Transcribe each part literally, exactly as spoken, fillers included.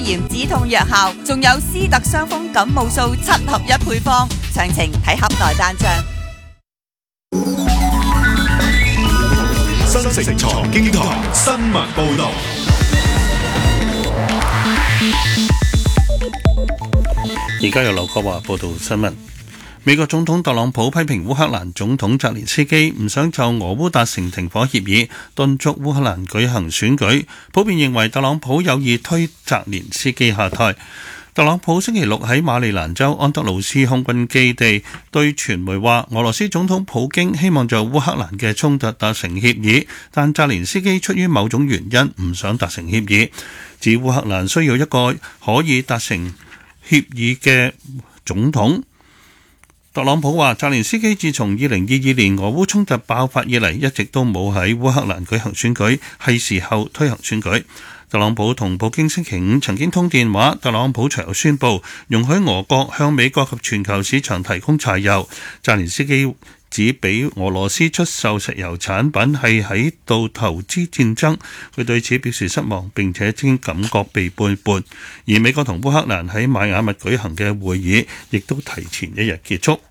炎止痛藥效，仲有斯特傷風感冒素七合一配方。詳情睇盒內單張。 新城財經台新聞報道。 而家由劉國華報道新聞。美國總統特朗普批評烏克蘭總統澤連斯基唔想就俄烏達成停火協議，敦促烏克蘭舉行選舉。普遍認為特朗普有意推澤連斯基下台。特朗普星期六喺馬里蘭州安德魯斯空軍基地對傳媒話，俄羅斯總統普京希望就烏克蘭嘅衝突達成協議，但澤連斯基出於某種原因唔想達成協議，指烏克蘭需要一個可以達成協議嘅總統。特朗普話，澤連斯基自從二零二二年俄烏衝突爆發以嚟，一直都冇喺烏克蘭舉行選舉，係時候推行選舉。特朗普同普京星期五曾經通電話，特朗普隨後宣布容許俄國向美國及全球市場提供柴油。澤連斯基指俾俄羅斯出售石油產品係喺度投資戰爭，佢對此表示失望，並且經感覺被背叛。而美國同烏克蘭喺邁阿密舉行嘅會議亦都提前一日結束。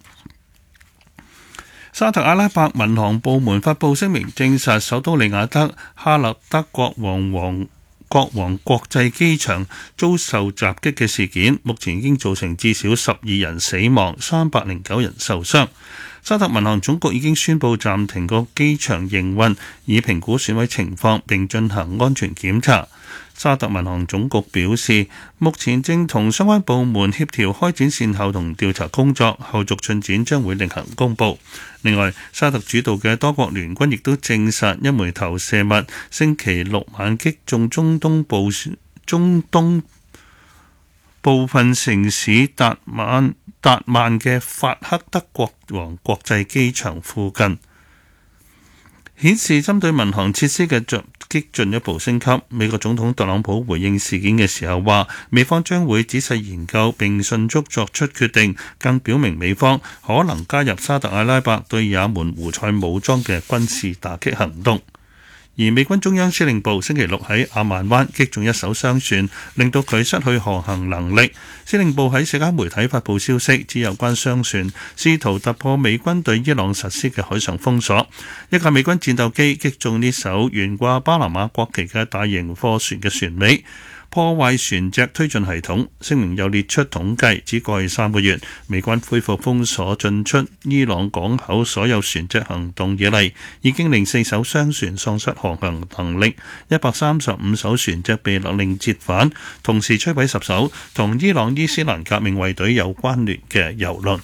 沙特阿拉伯民航部門發布聲明證實，首都利雅得哈勒德國王王國王國際機場遭受襲擊嘅事件，目前已經造成至少十二人死亡，三百零九人受傷。沙特民航總局已經宣布暫停個機場營運，以評估損毀情況並進行安全檢查。沙特民航總局表示，目前正同相關部門協調開展善後同調查工作，後續進展將會另行公佈。另外，沙特主導嘅多國聯軍亦都證實一枚投射物星期六晚擊中中東部中東部分城市達曼達曼嘅法克德國王國際機場附近，顯示針對民航設施嘅襲擊進一步升級。美國總統特朗普回應事件嘅時候話，美方將會仔細研究並迅速作出決定，更表明美方可能加入沙特阿拉伯對也門胡塞武裝嘅軍事打擊行動。而美軍中央司令部星期六喺阿曼灣擊中一艘商船，令到佢失去航行能力。司令部喺社交媒體發布消息，指有關商船試圖突破美軍對伊朗實施嘅海上封鎖。一架美軍戰鬥機擊中呢艘懸掛巴拿馬國旗嘅大型貨船嘅船尾，破壞船隻推進系統。聲明又列出統計，指過去三個月美軍恢復封鎖進出伊朗港口所有船隻行動以嚟，已經令四艘商船喪失航行能力，一百三十五艘船隻被勒令折返，同時摧毀十艘同伊朗伊斯蘭革命衛隊有關聯嘅郵輪。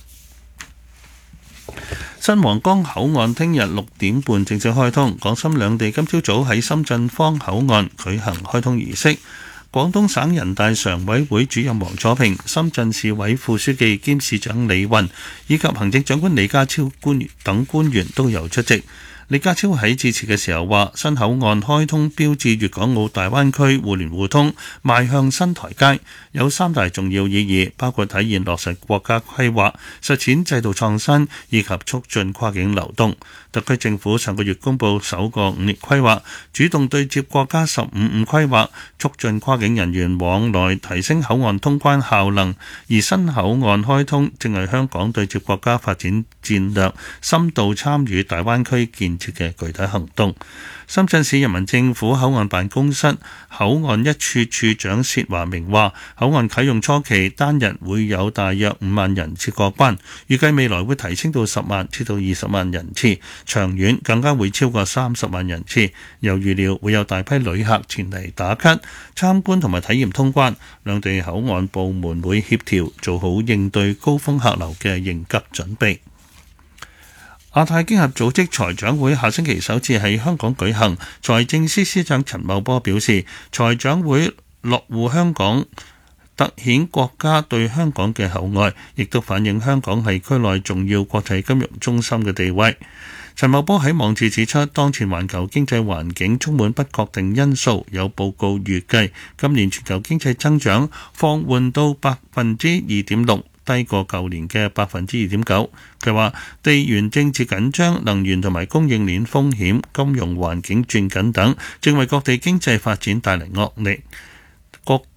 新皇崗口岸聽日六點半正式開通，港深兩地今朝早喺深圳方口岸舉行開通儀式。廣東省人大常委會主任黃楚平、深圳市委副書記兼市長李雲以及行政長官李家超官員等官員都有出席。李家超喺致辭嘅時候話，新口岸開通標誌粵港澳大灣區互聯互通邁向新台階，有三大重要意義，包括體現落實國家規劃、實踐制度創新以及促進跨境流動。特區政府上個月公布首個五年規劃，主動對接國家十五五規劃，促進跨境人員往來，提升口岸通關效能。而新口岸開通正係香港對接國家發展戰略、深度參與大灣區建設嘅具體行動。深圳市人民政府口岸辦公室口岸一處處長薛華明話，口岸啟用初期單日會有大約五萬人次過關，預計未來會提升到十萬至到二十萬人次，長遠更加會超過三十萬人次。又預料會有大批旅客前嚟打卡、參觀同埋體驗通關，兩地口岸部門會協調做好應對高峰客流嘅應急準備。亞太經合組織財長會下星期首次喺香港舉行，財政司司長陳茂波表示，財長會落戶香港，凸顯國家對香港嘅厚愛，亦都反映香港係區內重要國際金融中心嘅地位。陳茂波喺網誌指出，當前環球經濟環境充滿不確定因素，有報告預計今年全球經濟增長放緩到百分之二點六。低過舊年嘅百分之二點九。佢話地緣政治緊張、能源同埋供應鏈風險、金融環境轉緊等，正為各地經濟發展帶嚟惡力。各